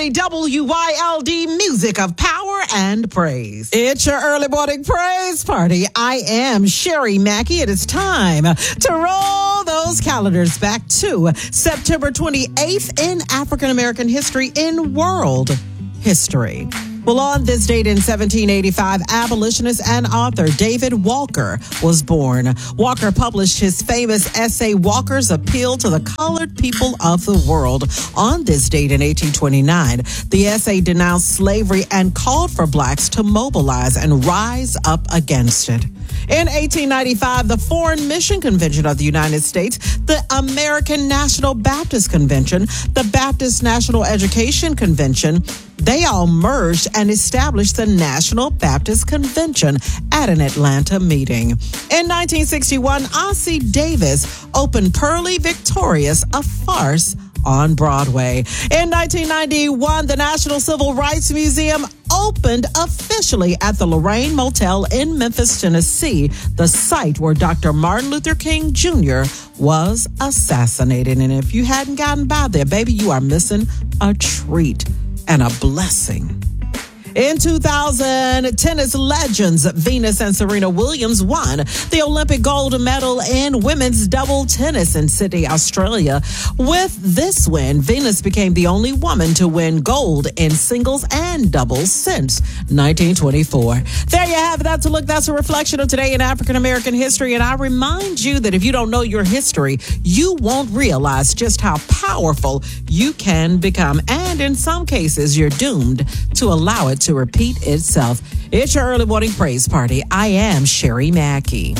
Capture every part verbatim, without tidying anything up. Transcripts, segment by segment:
County W Y L D, music of power and praise. It's your early morning praise party. I am Sherry Mackey. It is time to roll those calendars back to September twenty-eighth in African American history, in world history. Well, on this date in seventeen eighty-five, abolitionist and author David Walker was born. Walker published his famous essay, Walker's Appeal to the Colored People of the World. On this date in eighteen twenty-nine, the essay denounced slavery and called for blacks to mobilize and rise up against it. In eighteen ninety-five, the Foreign Mission Convention of the United States, the American National Baptist Convention, the Baptist National Education Convention, they all merged and established the National Baptist Convention at an Atlanta meeting. In nineteen sixty-one, Ossie Davis opened Purlie Victorious, a farce on Broadway. In nineteen ninety-one, the National Civil Rights Museum opened officially at the Lorraine Motel in Memphis, Tennessee, the site where Doctor Martin Luther King Junior was assassinated. And if you hadn't gotten by there, baby, you are missing a treat and a blessing. In two thousand, tennis legends Venus and Serena Williams won the Olympic gold medal in women's double tennis in Sydney, Australia. With this win, Venus became the only woman to win gold in singles and doubles since nineteen twenty-four. There you have it. That's a look. That's a reflection of today in African American history. And I remind you that if you don't know your history, you won't realize just how powerful you can become. And in some cases, you're doomed to allow it to repeat itself. It's your early morning praise party. I am Sherry Mackey.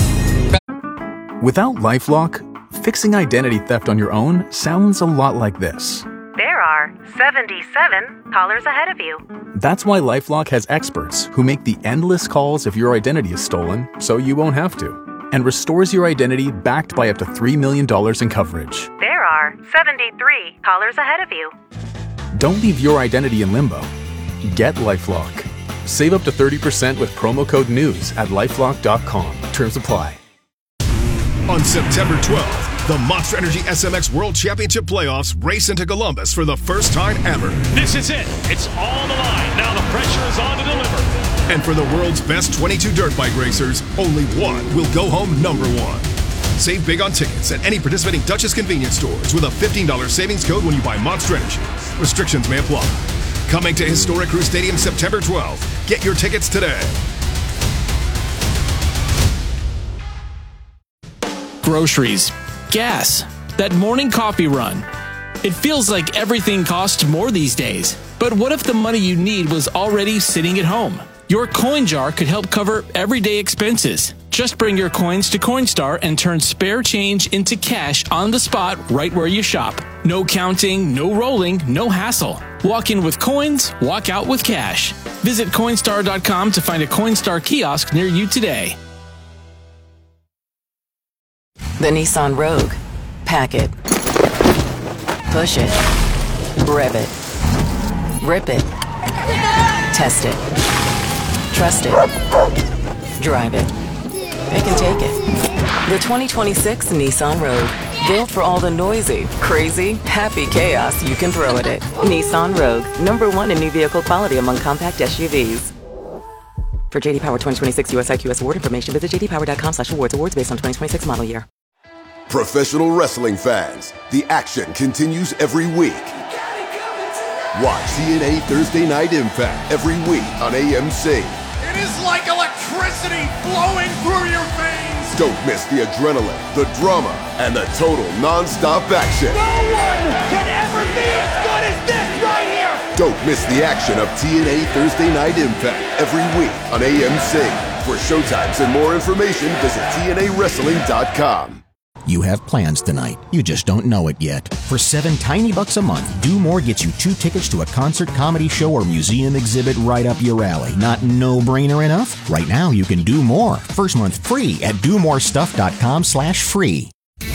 Without LifeLock, fixing identity theft on your own sounds a lot like this. There are seventy-seven callers ahead of you. That's why LifeLock has experts who make the endless calls if your identity is stolen, so you won't have to, and restores your identity backed by up to three million dollars in coverage. There are seventy-three callers ahead of you. Don't leave your identity in limbo. Get LifeLock. Save up to thirty percent with promo code NEWS at lifelock dot com. Terms apply. On September twelfth, the Monster Energy S M X World Championship Playoffs race into Columbus for the first time ever. This is it. It's all on the line. Now the pressure is on to deliver. And for the world's best twenty-two dirt bike racers, only one will go home number one. Save big on tickets at any participating Duchess convenience stores with a fifteen dollars savings code when you buy Monster Energy. Restrictions may apply. Coming to Historic Crew Stadium September twelfth. Get your tickets today. Groceries, gas, that morning coffee run. It feels like everything costs more these days. But what if the money you need was already sitting at home? Your coin jar could help cover everyday expenses. Just bring your coins to Coinstar and turn spare change into cash on the spot right where you shop. No counting, no rolling, no hassle. Walk in with coins, walk out with cash. Visit Coinstar dot com to find a Coinstar kiosk near you today. The Nissan Rogue. Pack it. Push it. Rev it. Rip it. Test it. Trust it. Drive it. Pick and take it. The twenty twenty-six Nissan Rogue. Built for all the noisy, crazy, happy chaos you can throw at it. Nissan Rogue. Number one in new vehicle quality among compact S U Vs. For J D Power twenty twenty-six U S I Q S award information, visit j d power dot com slash awards. Awards based on twenty twenty-six model year. Professional wrestling fans, the action continues every week. Watch T N A Thursday Night Impact every week on A M C. It is like electricity flowing through your veins. Don't miss the adrenaline, the drama, and the total non-stop action. No one can ever be as good as this right here. Don't miss the action of T N A Thursday Night Impact every week on A M C. For showtimes and more information, visit T N A wrestling dot com. You have plans tonight. You just don't know it yet. For seven tiny bucks a month, Do More gets you two tickets to a concert, comedy show, or museum exhibit right up your alley. Not no-brainer enough? Right now, you can do more. First month free at do more stuff dot com slash free.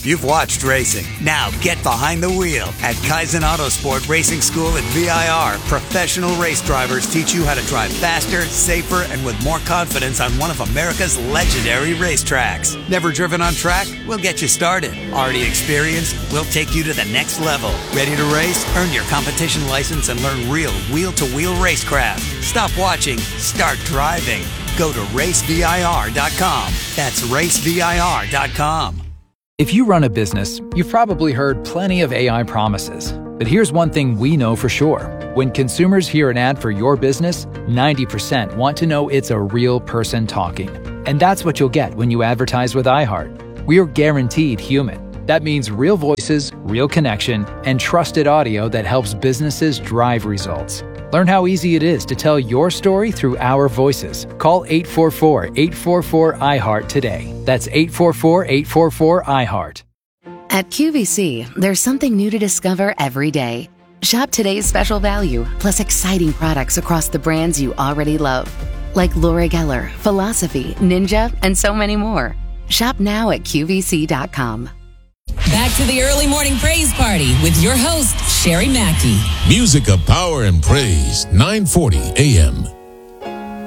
You've watched racing. Now get behind the wheel. At Kaizen Autosport Racing School at V I R, professional race drivers teach you how to drive faster, safer, and with more confidence on one of America's legendary racetracks. Never driven on track? We'll get you started. Already experienced? We'll take you to the next level. Ready to race? Earn your competition license and learn real wheel-to-wheel racecraft. Stop watching. Start driving. Go to race V I R dot com. That's race V I R dot com. If you run a business, you've probably heard plenty of A I promises. But here's one thing we know for sure. When consumers hear an ad for your business, ninety percent want to know it's a real person talking. And that's what you'll get when you advertise with iHeart. We're guaranteed human. That means real voices, real connection, and trusted audio that helps businesses drive results. Learn how easy it is to tell your story through our voices. Call eight four four, eight four four, I heart today. That's eight four four, eight four four, I heart. At Q V C, there's something new to discover every day. Shop today's special value, plus exciting products across the brands you already love. Like Laura Geller, Philosophy, Ninja, and so many more. Shop now at Q V C dot com. Back to the early morning praise party with your host, Sherry Mackey. Music of power and praise, nine forty a.m.